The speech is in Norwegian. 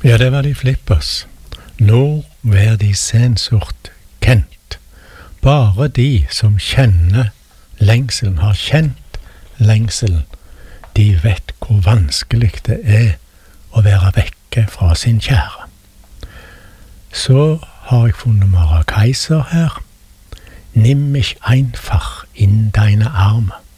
Ja, det var de Flippers. Nå vær de sensort kjent. Bare de som kjenner lengselen, har kjent lengselen, de vet hvor vanskelig det er å være vekke fra sin kjære. Så har jeg funnet Mara Kaiser her. Nimm mich einfach in deine Arme.